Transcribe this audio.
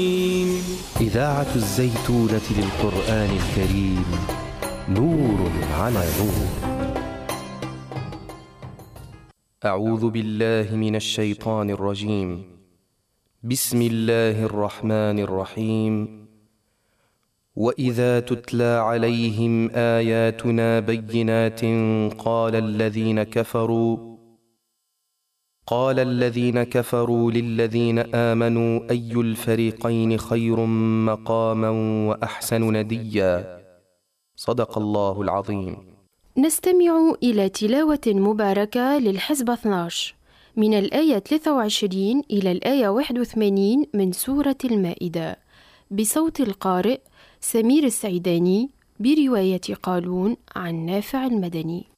إذاعة الزيتونة للقرآن الكريم، نور على نور. أعوذ بالله من الشيطان الرجيم. بسم الله الرحمن الرحيم. وإذا تتلى عليهم آياتنا بينات قال الذين كفروا للذين آمنوا أي الفريقين خير مقاما وأحسن نديا. صدق الله العظيم. نستمع إلى تلاوة مباركة للحزب 12 من الآية 23 إلى الآية 81 من سورة المائدة، بصوت القارئ سمير السعيداني، برواية قالون عن نافع المدني.